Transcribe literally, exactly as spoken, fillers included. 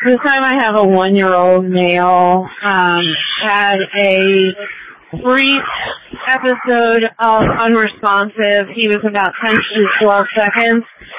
This time I have a one-year-old male, um, had a brief episode of unresponsive. He was about ten to twelve seconds.